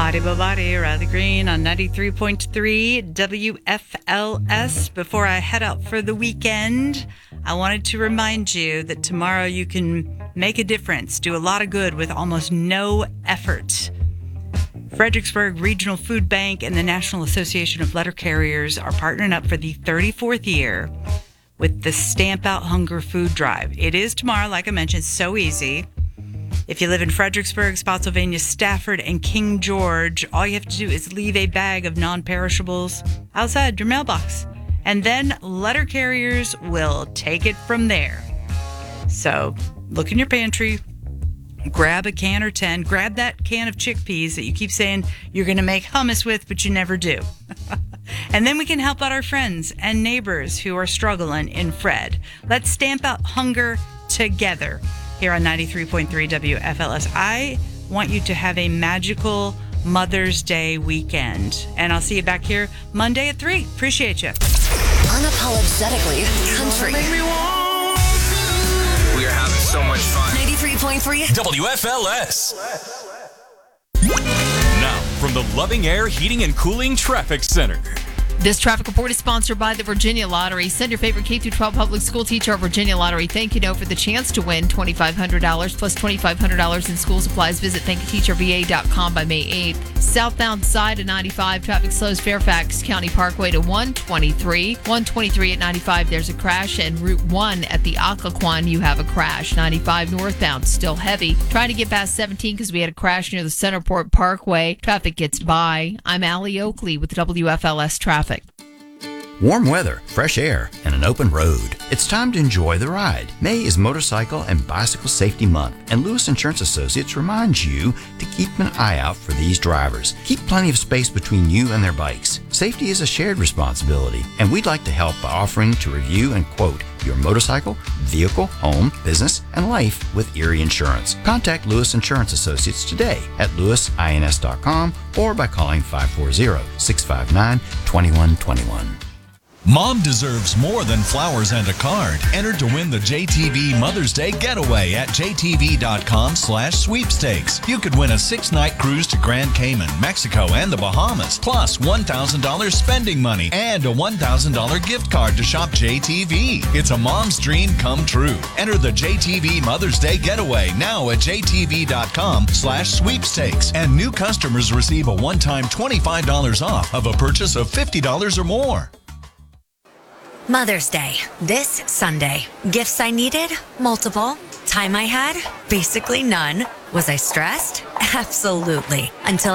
Body by Body, Riley Green on 93.3 WFLS. Before I head out for the weekend, I wanted to remind you that tomorrow you can make a difference, do a lot of good with almost no effort. Fredericksburg Regional Food Bank and the National Association of Letter Carriers are partnering up for the 34th year with the Stamp Out Hunger Food Drive. It is tomorrow, like I mentioned, so easy. If you live in Fredericksburg, Spotsylvania, Stafford, and King George, all you have to do is leave a bag of non-perishables outside your mailbox. And then letter carriers will take it from there. So look in your pantry, grab a can or 10, grab that can of chickpeas that you keep saying you're going to make hummus with, but you never do. And then we can help out our friends and neighbors who are struggling in Fred. Let's stamp out hunger together. Here on 93.3 WFLS. I want you to have a magical Mother's Day weekend. And I'll see you back here Monday at 3. Appreciate you. Unapologetically country. We are having so much fun. 93.3 WFLS. Now, from the Loving Air Heating and Cooling Traffic Center. This traffic report is sponsored by the Virginia Lottery. Send your favorite K-12 public school teacher a Virginia Lottery thank you note for the chance to win $2,500 plus $2,500 in school supplies. Visit thankyouteacherva.com by May 8th. Southbound side of 95, traffic slows Fairfax County Parkway to 123. 123 at 95, there's a crash. And Route 1 at the Occoquan, you have a crash. 95 northbound, still heavy. Trying to get past 17 because we had a crash near the Centerport Parkway. Traffic gets by. I'm Allie Oakley with WFLS Traffic. Warm weather, fresh air, and an open road. It's time to enjoy the ride. May is Motorcycle and Bicycle Safety Month, and Lewis Insurance Associates reminds you to keep an eye out for these drivers. Keep plenty of space between you and their bikes. Safety is a shared responsibility, and we'd like to help by offering to review and quote your motorcycle, vehicle, home, business, and life with Erie Insurance. Contact Lewis Insurance Associates today at lewisins.com or by calling 540-659-2121. Mom deserves more than flowers and a card. Enter to win the JTV Mother's Day Getaway at jtv.com/sweepstakes. You could win a 6-night cruise to Grand Cayman, Mexico, and the Bahamas, plus $1,000 spending money and a $1,000 gift card to shop JTV. It's a mom's dream come true. Enter the JTV Mother's Day Getaway now at jtv.com/sweepstakes. And new customers receive a one-time $25 off of a purchase of $50 or more. Mother's Day, this Sunday. Gifts I needed? Multiple. Time I had? Basically none. Was I stressed? Absolutely. Until